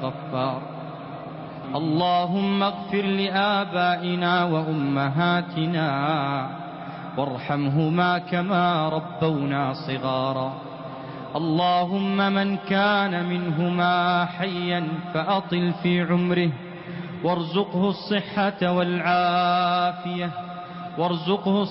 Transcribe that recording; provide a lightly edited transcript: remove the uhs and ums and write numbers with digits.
غفار. اللهم اغفر لآبائنا وأمهاتنا وارحمهما كما ربونا صغارا. اللهم من كان منهما حيا فأطل في عمره وارزقه الصحة والعافية